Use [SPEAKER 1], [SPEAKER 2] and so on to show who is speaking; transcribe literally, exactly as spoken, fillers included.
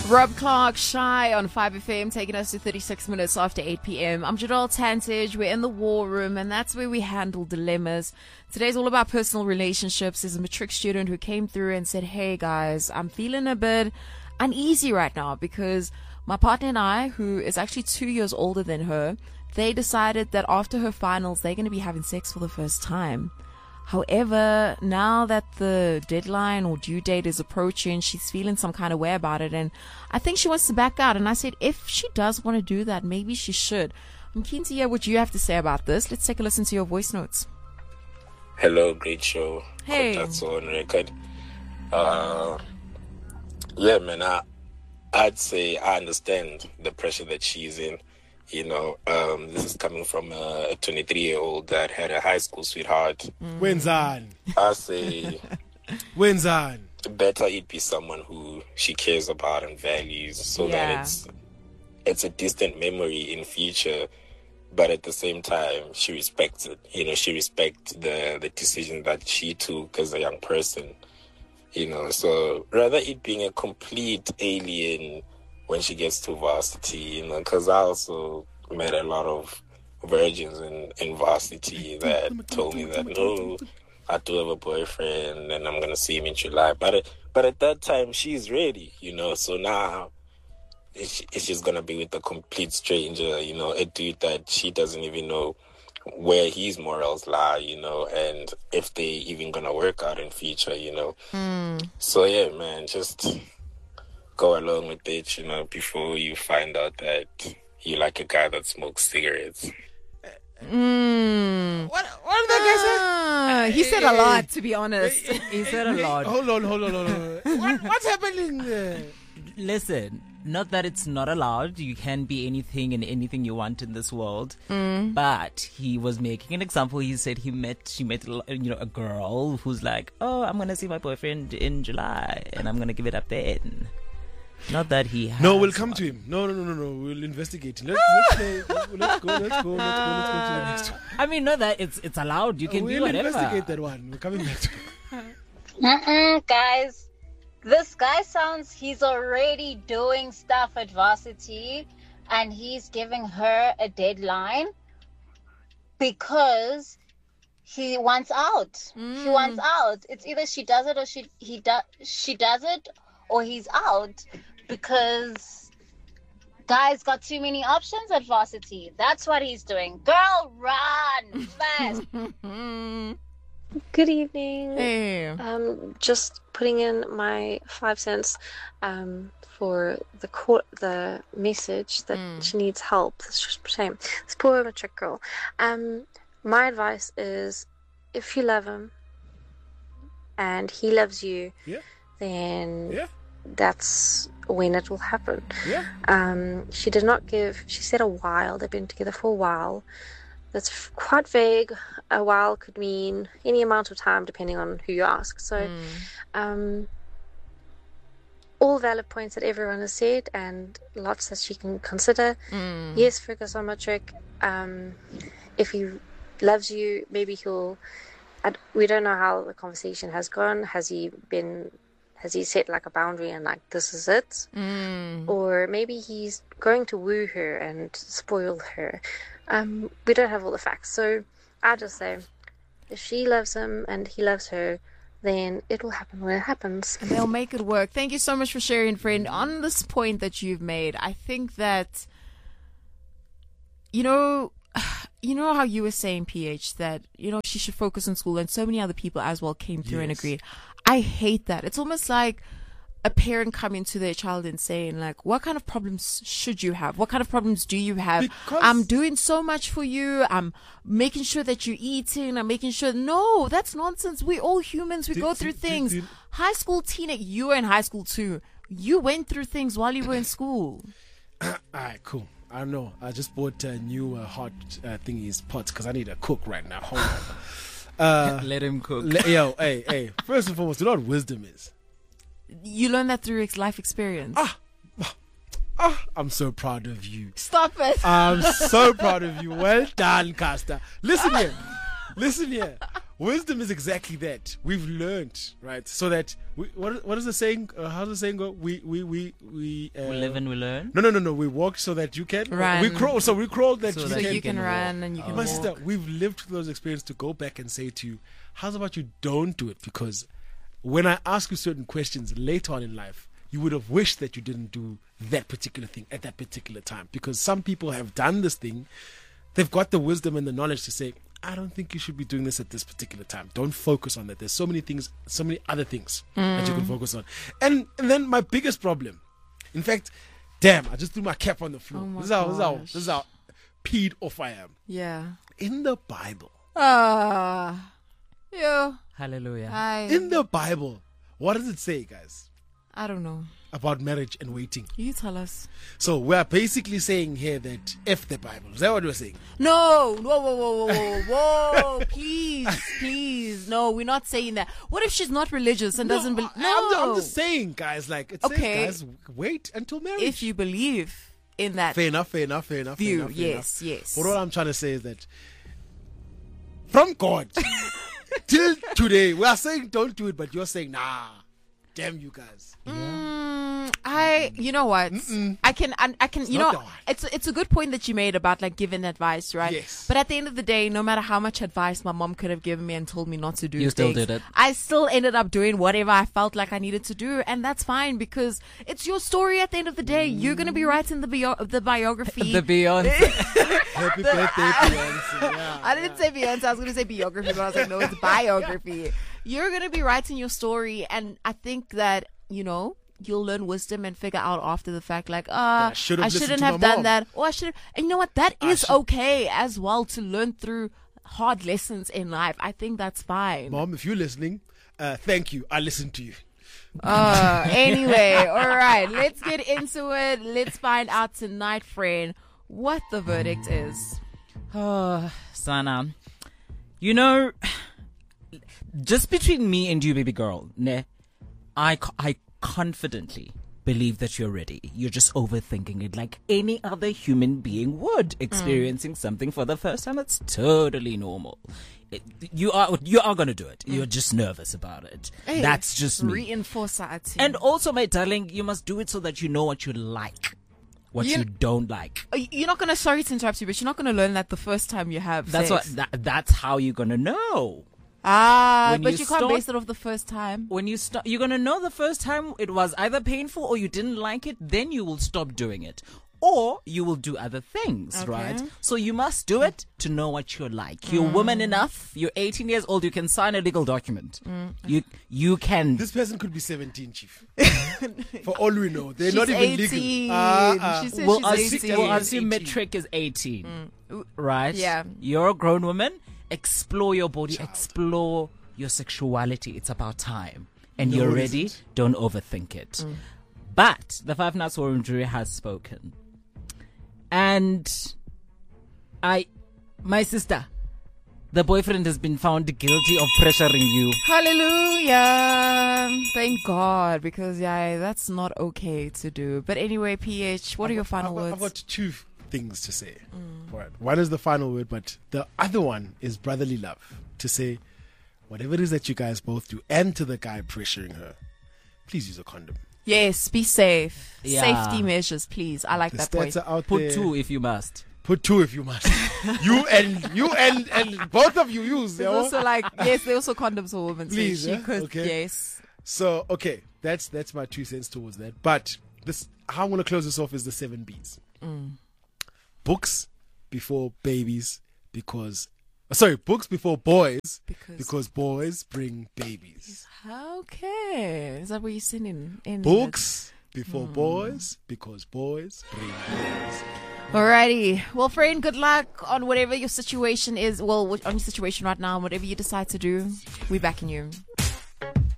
[SPEAKER 1] Rob Clark, Shy on five F M, taking us to thirty-six minutes after eight p.m. I'm Jadal Tantage. We're in the war room, and that's where we handle dilemmas. Today's all about personal relationships. There's a matric student who came through and said, hey guys, I'm feeling a bit uneasy right now because my partner and I, who is actually two years older than her, they decided that after her finals, they're going to be having sex for the first time. However, now that the deadline or due date is approaching, she's feeling some kind of way about it. And I think she wants to back out. And I said, if she does want to do that, maybe she should. I'm keen to hear what you have to say about this. Let's take a listen to your voice notes.
[SPEAKER 2] Hello, great show.
[SPEAKER 1] Hey.
[SPEAKER 2] Hope that's on record. Uh, yeah, man, I, I'd say I understand the pressure that she's in. You know, um, this is coming from a twenty-three-year-old that had a high school sweetheart.
[SPEAKER 3] When's on?
[SPEAKER 2] I say,
[SPEAKER 3] When's on?
[SPEAKER 2] better it be someone who she cares about and values, so
[SPEAKER 1] Yeah.
[SPEAKER 2] that it's it's a distant memory in future, but at the same time, she respects it. You know, she respects the the decision that she took as a young person. You know, so rather it being a complete alien when she gets to varsity, you know, because I also met a lot of virgins in, in varsity that told me that, no, I do have a boyfriend and I'm going to see him in July. But it, but at that time, she's ready, you know, so now it's, it's just going to be with a complete stranger, you know, a dude that she doesn't even know where his morals lie, you know, and if they even going to work out in future, you know.
[SPEAKER 1] Mm.
[SPEAKER 2] So, yeah, man, just go along with it, you know, before you find out that you like a guy that smokes cigarettes.
[SPEAKER 1] Mm.
[SPEAKER 3] What, what did that
[SPEAKER 1] Ah, he said a lot, to be honest.
[SPEAKER 3] guy say?
[SPEAKER 4] He said a lot.
[SPEAKER 3] Hold on, hold on, hold on. What, what's happening there?
[SPEAKER 4] Listen, not that it's not allowed. You can be anything and anything you want in this world.
[SPEAKER 1] Mm.
[SPEAKER 4] But he was making an example. He said he met, she met, you know, a girl who's like, oh, I'm going to see my boyfriend in July and I'm going to give it up then. Not that he has
[SPEAKER 3] No, we'll come
[SPEAKER 4] one.
[SPEAKER 3] to him. No, no, no, no, no. We'll investigate. Let's, let's, play. let's go, let's go, let's go, let's go, let's go to the next one.
[SPEAKER 4] I mean, not that it's it's allowed. You can
[SPEAKER 3] we'll
[SPEAKER 4] do whatever.
[SPEAKER 3] investigate that one. We're coming back to it.
[SPEAKER 5] Mm-mm, guys, this guy sounds he's already doing stuff at varsity and he's giving her a deadline because he wants out.
[SPEAKER 1] Mm.
[SPEAKER 5] He wants out. It's either she does it or she he does she does it or he's out because guy's got too many options at varsity. That's what he's doing. Girl, run fast.
[SPEAKER 6] Good evening.
[SPEAKER 1] Hey.
[SPEAKER 6] Um, just putting in my five cents um, for the court, the message that
[SPEAKER 1] Mm.
[SPEAKER 6] she needs help. It's just a shame. This poor matric girl. Um, my advice is, if you love him and he loves you,
[SPEAKER 3] Yeah.
[SPEAKER 6] then
[SPEAKER 3] Yeah.
[SPEAKER 6] that's when it will happen.
[SPEAKER 3] Yeah.
[SPEAKER 6] Um, she did not give, she said a while, they've been together for a while. That's f- quite vague. A while could mean any amount of time depending on who you ask. So,
[SPEAKER 1] Mm.
[SPEAKER 6] um, all valid points that everyone has said and lots that she can consider.
[SPEAKER 1] Mm.
[SPEAKER 6] Yes, focus on Matric. Um, if he loves you, maybe he'll, I d we don't know how the conversation has gone. Has he been, has he set like a boundary and like, this is it?
[SPEAKER 1] Mm.
[SPEAKER 6] Or maybe he's going to woo her and spoil her. Um, we don't have all the facts. So I just say, if she loves him and he loves her, then it will happen when it happens.
[SPEAKER 1] And they'll make it work. Thank you so much for sharing, friend. On this point that you've made, I think that, you know, you know how you were saying, P H, that, you know, she should focus on school, and so many other people as well came through and
[SPEAKER 3] Yes.
[SPEAKER 1] agreed. I hate that. It's almost like a parent coming to their child and saying, like, what kind of problems should you have? What kind of problems do you have?
[SPEAKER 3] Because-
[SPEAKER 1] I'm doing so much for you. I'm making sure that you're eating. I'm making sure. No, that's nonsense. We're all humans. We
[SPEAKER 3] Did-
[SPEAKER 1] go through
[SPEAKER 3] did-
[SPEAKER 1] things.
[SPEAKER 3] did-
[SPEAKER 1] High school teenage, you were in high school too. You went through things while you were in school.
[SPEAKER 3] All right, cool. I know. I just bought a new uh, hot uh, thingies pots because I need a cook right now. Hold on. Uh,
[SPEAKER 4] Let him cook.
[SPEAKER 3] le- yo, hey, hey. First and foremost, you know what wisdom is?
[SPEAKER 1] You learned that through ex- life experience.
[SPEAKER 3] Ah, ah, I'm so proud of you.
[SPEAKER 1] Stop it.
[SPEAKER 3] I'm so proud of you. Well done, Caster. Listen here. Listen here. wisdom is exactly that. We've learned, right? So that we, what what is the saying? Uh, how does the saying go? We we we we, uh,
[SPEAKER 4] We live and we learn.
[SPEAKER 3] No, no, no, no. We walk so that you can
[SPEAKER 1] Run.
[SPEAKER 3] We crawl, so we crawl that
[SPEAKER 4] So
[SPEAKER 3] you
[SPEAKER 1] So
[SPEAKER 4] that
[SPEAKER 3] can.
[SPEAKER 1] you can
[SPEAKER 4] can
[SPEAKER 1] run and you can
[SPEAKER 3] My
[SPEAKER 1] walk.
[SPEAKER 3] sister, we've lived through those experiences to go back and say to you, how's about you don't do it? Because when I ask you certain questions later on in life, you would have wished that you didn't do that particular thing at that particular time. Because some people have done this thing, they've got the wisdom and the knowledge to say, I don't think you should be doing this at this particular time. Don't focus on that. There's so many things, so many other things that you can focus on. And, and then my biggest problem, in fact, damn, I just threw my cap on the floor.
[SPEAKER 1] Oh my
[SPEAKER 3] this is how, this is how,
[SPEAKER 1] gosh.
[SPEAKER 3] this is how peed off I am.
[SPEAKER 1] Yeah.
[SPEAKER 3] In the Bible,
[SPEAKER 1] Ah. yeah.
[SPEAKER 4] Hallelujah.
[SPEAKER 1] I.
[SPEAKER 3] in the Bible, what does it say, guys,
[SPEAKER 1] I don't know.
[SPEAKER 3] about marriage and waiting?
[SPEAKER 1] You tell us.
[SPEAKER 3] So we're basically saying here that F the Bible. Is that what we're saying?
[SPEAKER 1] No, whoa, whoa, whoa, whoa, whoa, whoa, please, please. No, we're not saying that. What if she's not religious and doesn't believe?
[SPEAKER 3] I-
[SPEAKER 1] No.
[SPEAKER 3] I'm, I'm just saying, guys, like, it
[SPEAKER 1] Okay.
[SPEAKER 3] says, guys, wait until marriage.
[SPEAKER 1] If you believe in that
[SPEAKER 3] Fair enough, fair enough, fair enough. fair
[SPEAKER 1] view,
[SPEAKER 3] enough, fair
[SPEAKER 1] yes,
[SPEAKER 3] enough.
[SPEAKER 1] yes.
[SPEAKER 3] But what I'm trying to say is that from God till today, we are saying don't do it, but you're saying, nah, damn you guys.
[SPEAKER 1] Mm, I, you know what? I can, I, I can, you
[SPEAKER 3] not
[SPEAKER 1] know,
[SPEAKER 3] that one.
[SPEAKER 1] it's it's a good point that you made about like giving advice, right?
[SPEAKER 3] Yes.
[SPEAKER 1] But at the end of the day, no matter how much advice my mom could have given me and told me not to do,
[SPEAKER 4] You still
[SPEAKER 1] things,
[SPEAKER 4] did it.
[SPEAKER 1] I still ended up doing whatever I felt like I needed to do, and that's fine because it's your story. At the end of the day, you're gonna be writing the bio- the biography.
[SPEAKER 4] The Beyond.
[SPEAKER 3] Happy birthday, Beyonce. Yeah,
[SPEAKER 1] I didn't say Beyonce. I was going to say biography, but I was like, no, it's biography. You're going to be writing your story, and I think that, you know, you'll learn wisdom and figure out after the fact, like, uh,
[SPEAKER 3] I should've
[SPEAKER 1] I
[SPEAKER 3] listened
[SPEAKER 1] shouldn't
[SPEAKER 3] to
[SPEAKER 1] have
[SPEAKER 3] my
[SPEAKER 1] done
[SPEAKER 3] mom.
[SPEAKER 1] that, or I should have. And you know what? That
[SPEAKER 3] I
[SPEAKER 1] is
[SPEAKER 3] should-
[SPEAKER 1] okay as well to learn through hard lessons in life. I think that's fine.
[SPEAKER 3] Mom, if you're listening, uh, thank you. I listened to you.
[SPEAKER 1] Uh, anyway, all right, let's get into it. Let's find out tonight, friend, what the verdict is.
[SPEAKER 4] Oh, Sana. You know, just between me and you, baby girl, ne, I, co- I confidently believe that you're ready. You're just overthinking it like any other human being would. Experiencing something for the first time, it's totally normal. It, you are you are going to do it. You're just nervous about it.
[SPEAKER 1] Hey,
[SPEAKER 4] That's just me.
[SPEAKER 1] Reinforce that.
[SPEAKER 4] And also, my darling, you must do it so that you know what you like, what
[SPEAKER 1] You-
[SPEAKER 4] you don't like.
[SPEAKER 1] Uh, You're not gonna. Sorry to interrupt you, but you're not gonna learn that the first time you have.
[SPEAKER 4] That's what.
[SPEAKER 1] sex.
[SPEAKER 4] That, that's how you're gonna know.
[SPEAKER 1] Ah,
[SPEAKER 4] when
[SPEAKER 1] but
[SPEAKER 4] you
[SPEAKER 1] you, can't
[SPEAKER 4] start-
[SPEAKER 1] base it off the first time.
[SPEAKER 4] When you start, you're gonna know the first time it was either painful or you didn't like it. Then you will stop doing it, or you will do other things,
[SPEAKER 1] Okay.
[SPEAKER 4] right? So you must do it to know what you're like. You're woman enough. You're eighteen years old. You can sign a legal document. You you can.
[SPEAKER 3] This person could be seventeen, Chief. For all we know, they're
[SPEAKER 1] She's
[SPEAKER 3] not even
[SPEAKER 1] eighteen.
[SPEAKER 3] legal. Ah, ah.
[SPEAKER 1] She said
[SPEAKER 4] We'll
[SPEAKER 1] she's
[SPEAKER 4] assume,
[SPEAKER 1] eighteen.
[SPEAKER 4] we'll assume
[SPEAKER 3] eighteen.
[SPEAKER 4] metric is eighteen, right?
[SPEAKER 1] Yeah.
[SPEAKER 4] You're a grown woman. Explore your body. Explore your sexuality. It's about time. And
[SPEAKER 3] No,
[SPEAKER 4] you're
[SPEAKER 3] it
[SPEAKER 4] ready.
[SPEAKER 3] isn't.
[SPEAKER 4] Don't overthink it. But the Five Nuts Forum jury has spoken. And I, my sister, the boyfriend has been found guilty of pressuring you.
[SPEAKER 1] Hallelujah! Thank God, because yeah, that's not okay to do. But anyway, P H, what are your final
[SPEAKER 3] I've,
[SPEAKER 1] words?
[SPEAKER 3] I've got two things to say. Right. One is the final word, but the other one is brotherly love. To say, whatever it is that you guys both do, and to the guy pressuring her, please use a condom.
[SPEAKER 1] Yes, be safe.
[SPEAKER 4] Yeah.
[SPEAKER 1] Safety measures, please. I like
[SPEAKER 3] The
[SPEAKER 1] that point.
[SPEAKER 3] stats are out
[SPEAKER 4] Put
[SPEAKER 3] there.
[SPEAKER 4] two if you must.
[SPEAKER 3] Put two if you must. you and you and and both of you use.
[SPEAKER 1] There's
[SPEAKER 3] yeah?
[SPEAKER 1] also like yes, there's also condoms for women.
[SPEAKER 3] Please,
[SPEAKER 1] so she
[SPEAKER 3] yeah?
[SPEAKER 1] could
[SPEAKER 3] Okay.
[SPEAKER 1] yes.
[SPEAKER 3] So okay, that's that's my two cents towards that. But this, how I'm gonna close this off is the seven B's. Books before babies, because sorry, books before boys,
[SPEAKER 1] Because-
[SPEAKER 3] because boys bring babies.
[SPEAKER 1] Okay, is that what you're saying in, in
[SPEAKER 3] Books before boys, because boys bring babies.
[SPEAKER 1] Alrighty. Well, friend, good luck on whatever your situation is. Well, on your situation right now, whatever you decide to do. We're backing you.